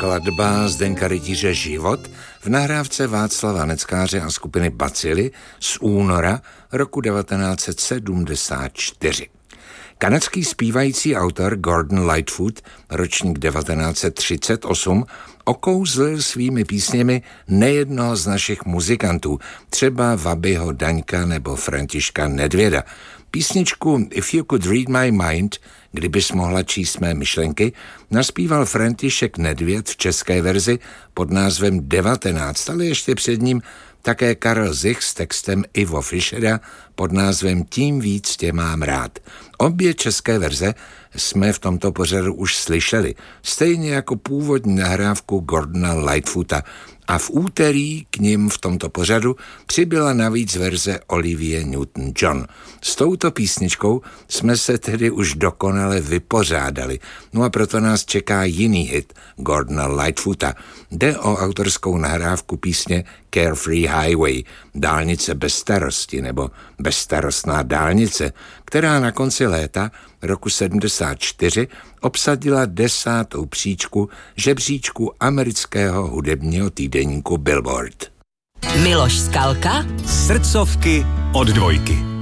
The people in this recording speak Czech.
Skladba Zdeňka Rytíře Život v nahrávce Václava Neckáře a skupiny Bacily z února roku 1974. Kanadský zpívající autor Gordon Lightfoot, ročník 1938, okouzlil svými písněmi nejednoho z našich muzikantů, třeba Vabyho Daňka nebo Františka Nedvěda. Písničku If You Could Read My Mind, kdybys mohla číst mé myšlenky, naspíval František Nedvěd v české verzi pod názvem 19, ale ještě před ním také Karel Zich s textem Ivo Fischera pod názvem Tím víc tě mám rád. Obě české verze jsme v tomto pořadu už slyšeli, stejně jako původní nahrávku Gordona Lightfoota. A v úterý k nim v tomto pořadu přibyla navíc verze Olivie Newton-John. S touto písničkou jsme se tedy už dokonale vypořádali. No a proto nás čeká jiný hit Gordona Lightfoota. Jde o autorskou nahrávku písně Carefree Highway, dálnice bez starosti nebo bezstarostná dálnice, která na konci léta roku 74 obsadila 10. příčku žebříčku amerického hudebního týdeníku Billboard. Miloš Skalka. Srdcovky od Dvojky.